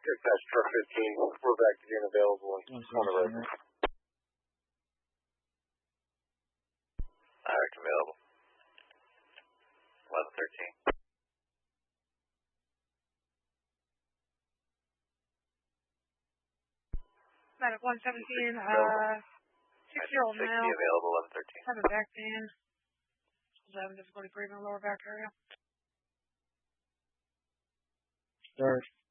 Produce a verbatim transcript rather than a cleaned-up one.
Dispatch truck fifteen, we're back to being available on the road. Direct available. eleven thirteen. Medic one seventeen, uh, six-year-old male. sixty available, eleven thirteen. Have a back pain. Having difficulty breathing in the lower back area. Start.